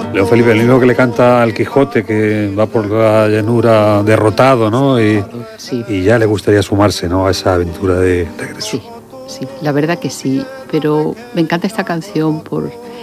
Leo Felipe, el mismo que le canta al Quijote, que va por la llanura derrotado, ¿no? Sí, Y ya le gustaría sumarse, ¿no?, a esa aventura de regreso. sí, sí, la verdad que sí, pero me encanta esta canción por